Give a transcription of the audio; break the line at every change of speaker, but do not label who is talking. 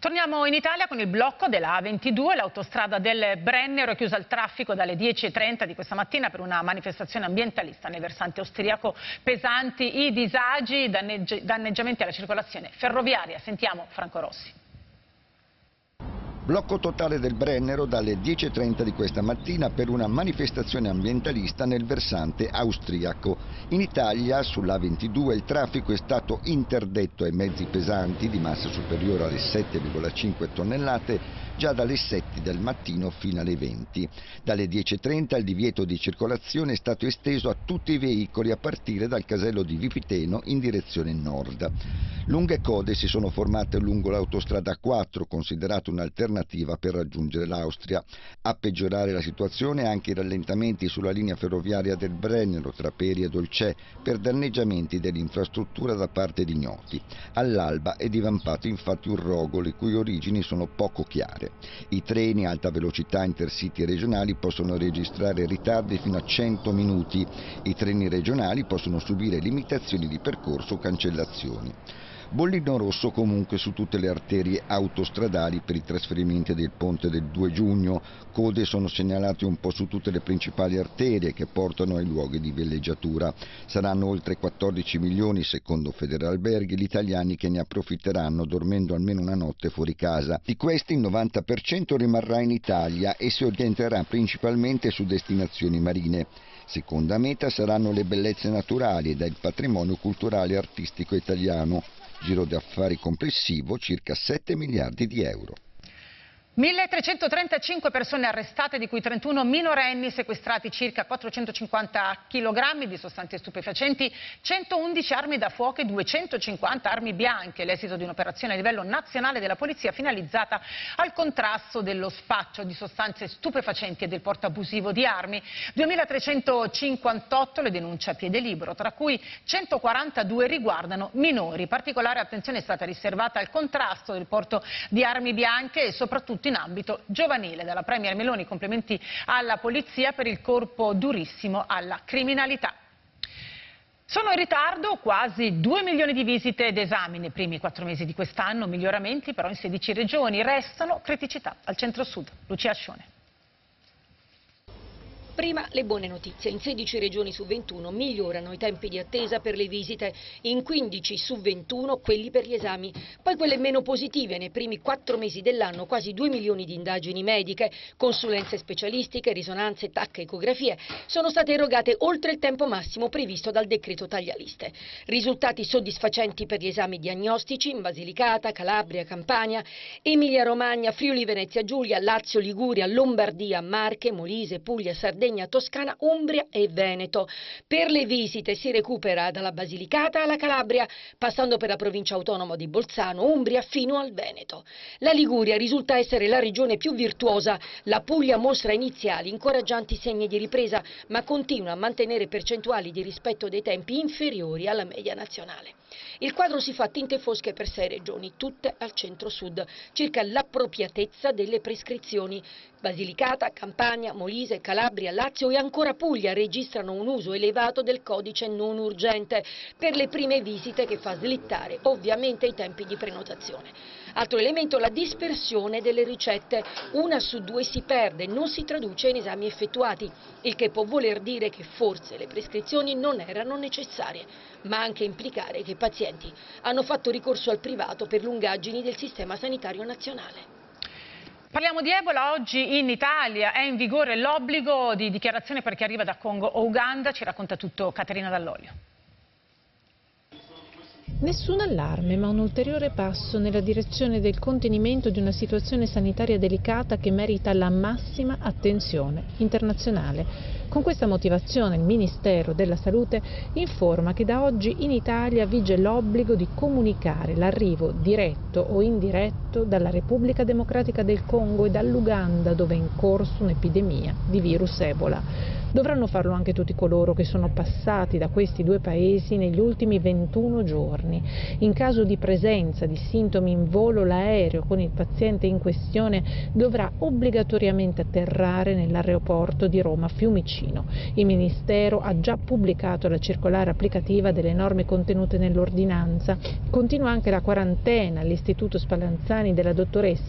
Torniamo in Italia con il blocco della A22, l'autostrada del Brennero è chiusa al traffico dalle 10:30 di questa mattina per una manifestazione ambientalista nel versante austriaco. Pesanti i disagi, danneggiamenti alla circolazione ferroviaria. Sentiamo Franco Rossi.
Blocco totale del Brennero dalle 10:30 di questa mattina per una manifestazione ambientalista nel versante austriaco. In Italia, sull'A22, il traffico è stato interdetto ai mezzi pesanti di massa superiore alle 7,5 tonnellate già dalle 7 del mattino fino alle 20. Dalle 10:30 il divieto di circolazione è stato esteso a tutti i veicoli a partire dal casello di Vipiteno in direzione nord. Lunghe code si sono formate lungo l'autostrada A4, considerata un'alternativa per raggiungere l'Austria. A peggiorare la situazione anche i rallentamenti sulla linea ferroviaria del Brennero tra Peri e Dolcè per danneggiamenti dell'infrastruttura da parte di ignoti. All'alba è divampato infatti un rogo le cui origini sono poco chiare. I treni a alta velocità intercity regionali possono registrare ritardi fino a 100 minuti. I treni regionali possono subire limitazioni di percorso o cancellazioni. Bollino rosso comunque su tutte le arterie autostradali per i trasferimenti del ponte del 2 giugno. Code sono segnalate un po' su tutte le principali arterie che portano ai luoghi di villeggiatura. Saranno oltre 14 milioni, secondo Federalberghi, gli italiani che ne approfitteranno dormendo almeno una notte fuori casa. Di questi il 90% rimarrà in Italia e si orienterà principalmente su destinazioni marine. Seconda meta saranno le bellezze naturali ed il patrimonio culturale e artistico italiano. Giro d'affari complessivo circa 7 miliardi di euro.
1.335 persone arrestate, di cui 31 minorenni, sequestrati circa 450 kg di sostanze stupefacenti, 111 armi da fuoco e 250 armi bianche, l'esito di un'operazione a livello nazionale della polizia finalizzata al contrasto dello spaccio di sostanze stupefacenti e del porto abusivo di armi. 2.358 le denunce a piede libero, tra cui 142 riguardano minori. Particolare attenzione è stata riservata al contrasto del porto di armi bianche e soprattutto in ambito giovanile. Dalla Premier Meloni complimenti alla polizia per il colpo durissimo alla criminalità. Sono in ritardo quasi 2 milioni di visite ed esami nei primi 4 mesi di quest'anno, miglioramenti però in 16 regioni, restano criticità al centro-sud. Lucia Ascione.
Prima le buone notizie, in 16 regioni su 21 migliorano i tempi di attesa per le visite, in 15 su 21 quelli per gli esami. Poi quelle meno positive, nei primi 4 mesi dell'anno quasi 2 milioni di indagini mediche, consulenze specialistiche, risonanze, TAC, ecografie, sono state erogate oltre il tempo massimo previsto dal decreto taglialiste. Risultati soddisfacenti per gli esami diagnostici in Basilicata, Calabria, Campania, Emilia Romagna, Friuli Venezia Giulia, Lazio, Liguria, Lombardia, Marche, Molise, Puglia, Sardegna, Toscana, Umbria e Veneto. Per le visite si recupera dalla Basilicata alla Calabria, passando per la provincia autonoma di Bolzano, Umbria fino al Veneto. La Liguria risulta essere la regione più virtuosa, la Puglia mostra iniziali incoraggianti segni di ripresa, ma continua a mantenere percentuali di rispetto dei tempi inferiori alla media nazionale. Il quadro si fa a tinte fosche per 6 regioni, tutte al centro-sud, circa l'appropriatezza delle prescrizioni. Basilicata, Campania, Molise, Calabria, Lazio e ancora Puglia registrano un uso elevato del codice non urgente per le prime visite, che fa slittare ovviamente i tempi di prenotazione. Altro elemento, la dispersione delle ricette. 1 su 2 si perde, non si traduce in esami effettuati, il che può voler dire che forse le prescrizioni non erano necessarie, ma anche implicare che i pazienti hanno fatto ricorso al privato per lungaggini del sistema sanitario nazionale.
Parliamo di Ebola. Oggi in Italia è in vigore l'obbligo di dichiarazione per chi arriva da Congo o Uganda. Ci racconta tutto Caterina Dall'Olio.
Nessun allarme, ma un ulteriore passo nella direzione del contenimento di una situazione sanitaria delicata che merita la massima attenzione internazionale. Con questa motivazione il Ministero della Salute informa che da oggi in Italia vige l'obbligo di comunicare l'arrivo diretto o indiretto dalla Repubblica Democratica del Congo e dall'Uganda, dove è in corso un'epidemia di virus Ebola. Dovranno farlo anche tutti coloro che sono passati da questi due paesi negli ultimi 21 giorni. In caso di presenza di sintomi in volo, l'aereo con il paziente in questione dovrà obbligatoriamente atterrare nell'aeroporto di Roma Fiumicino vaccino. Il Ministero ha già pubblicato la circolare applicativa delle norme contenute nell'ordinanza. Continua anche la quarantena all'Istituto Spallanzani della dottoressa